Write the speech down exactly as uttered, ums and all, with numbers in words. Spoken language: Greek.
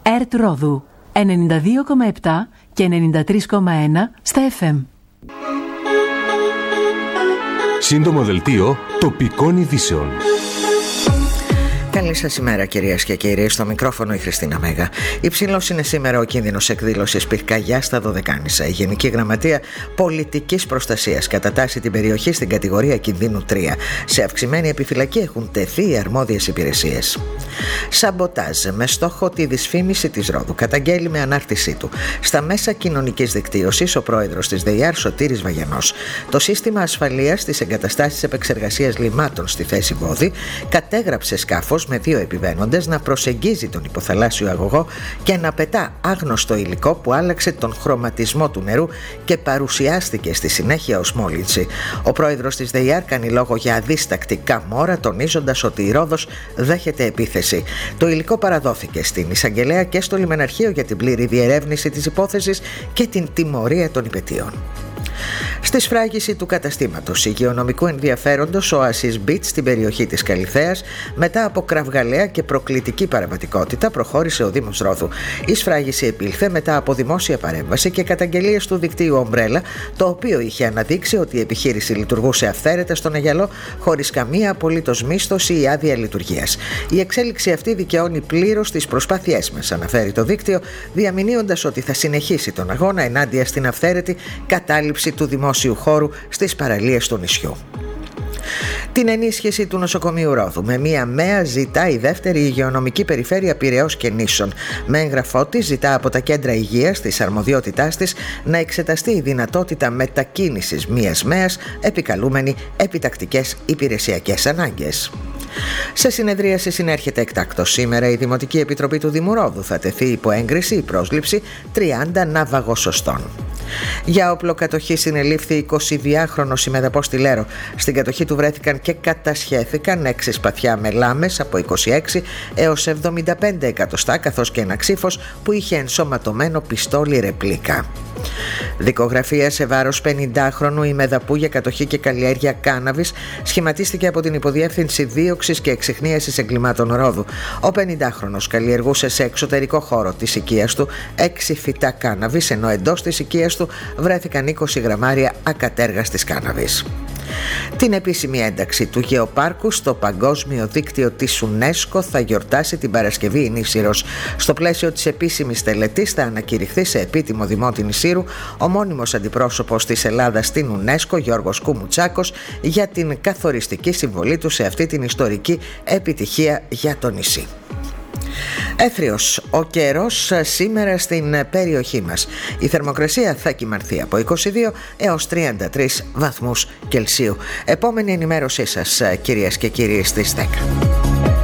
ΕΡΤ Ρόδου ενενήντα δύο κόμμα επτά και ενενήντα τρία κόμμα ένα στα εφ εμ. Σύντομο δελτίο τοπικών ειδήσεων. Καλή σας ημέρα, κυρίες και κύριοι. Στο μικρόφωνο η Χριστίνα Μέγα. Υψηλός είναι σήμερα ο κίνδυνος εκδήλωσης πυρκαγιά στα Δωδεκάνησα. Η Γενική Γραμματεία Πολιτικής Προστασίας κατατάσσει την περιοχή στην κατηγορία κινδύνου τρία. Σε αυξημένη επιφυλακή έχουν τεθεί οι αρμόδιες υπηρεσίες. Σαμποτάζ με στόχο τη δυσφήμιση της Ρόδου καταγγέλει με ανάρτησή του στα μέσα κοινωνικής δικτύωσης ο πρόεδρος της ΔΕΙΑΡ Σωτήρης Βαγιανός. Το σύστημα ασφαλείας της εγκαταστάσης επεξεργασίας λιμάτων στη θέση Βόδη κατέγραψε σκάφος με δύο επιβαίνοντες να προσεγγίζει τον υποθαλάσσιο αγωγό και να πετά άγνωστο υλικό που άλλαξε τον χρωματισμό του νερού και παρουσιάστηκε στη συνέχεια ως μόλυνση. Ο πρόεδρος της ΔΕΙΑΡ κάνει λόγο για αδίστακτη καμόρα, τονίζοντας ότι η Ρόδος δέχεται επίθεση. Το υλικό παραδόθηκε στην εισαγγελέα και στο λιμεναρχείο για την πλήρη διερεύνηση της υπόθεσης και την τιμωρία των υπαιτίων. Στη σφράγιση του καταστήματος υγειονομικού ενδιαφέροντος Oasis Beach στην περιοχή της Καλιθέας, μετά από κραυγαλαία και προκλητική παραβατικότητα, προχώρησε ο Δήμος Ρόδου. Η σφράγιση επήλθε μετά από δημόσια παρέμβαση και καταγγελίες του δικτύου Ομπρέλα, το οποίο είχε αναδείξει ότι η επιχείρηση λειτουργούσε αυθαίρετα στον Αγιαλό, χωρίς καμία απολύτως μίσθωση ή άδεια λειτουργίας. Η εξέλιξη αυτή δικαιώνει πλήρως τις προσπάθειές μας, αναφέρει το δίκτυο, διαμηνύοντας ότι θα συνεχίσει τον αγώνα ενάντια στην αυθαίρετη κατάληψη του δημόσιου χώρου στις παραλίες του νησιού. Την ενίσχυση του νοσοκομείου Ρόδου με μία ΜΕΑ ζητά η δεύτερη υγειονομική περιφέρεια Πειραιώς και Νήσων. Με έγγραφό της ζητά από τα κέντρα υγείας της αρμοδιότητάς της να εξεταστεί η δυνατότητα μετακίνησης μίας ΜΕΑς επικαλούμενη επιτακτικές υπηρεσιακές ανάγκες. Σε συνεδρίαση συνέρχεται εκτάκτως σήμερα η Δημοτική Επιτροπή του Δήμου Ρόδου. Θα τεθεί υπό έγκριση η πρόσληψη τριάντα ναυαγοσωστών. Για οπλοκατοχή συνελήφθη εικοσιδυάχρονος ημεδαπός στη Λέρο. Στην κατοχή του βρέθηκαν και κατασχέθηκαν έξι σπαθιά με λάμες από είκοσι έξι έως εβδομήντα πέντε εκατοστά, καθώς και ένα ξύφος που είχε ενσωματωμένο πιστόλι ρεπλίκα. Δικογραφία σε βάρος πενηντάχρονου ημεδαπού για κατοχή και καλλιέργεια κάναβης σχηματίστηκε από την Υποδιεύθυνση Δίωξης και Εξιχνίασης Εγκλημάτων Ρόδου. Ο πενηντάχρονος καλλιεργούσε σε εξωτερικό χώρο της οικίας του έξι φυτά κάναβης, ενώ εντός της οικίας του βρέθηκαν είκοσι γραμμάρια ακατέργαστης κάναβης. Την επίσημη ένταξη του γεωπάρκου στο παγκόσμιο δίκτυο της UNESCO θα γιορτάσει την Παρασκευή η Νήσιρος. Στο πλαίσιο της επίσημης τελετής θα ανακηρυχθεί σε επίτιμο δημότη Νησίρου ο μόνιμος αντιπρόσωπος της Ελλάδας στην UNESCO, Γιώργος Κουμουτσάκος, για την καθοριστική συμβολή του σε αυτή την ιστορική επιτυχία για το νησί. Έθριος ο καιρός σήμερα στην περιοχή μας. Η θερμοκρασία θα κυμανθεί από είκοσι δύο έως τριάντα τρεις βαθμούς Κελσίου. Επόμενη ενημέρωσή σας, κυρίες και κύριοι, στις δέκα.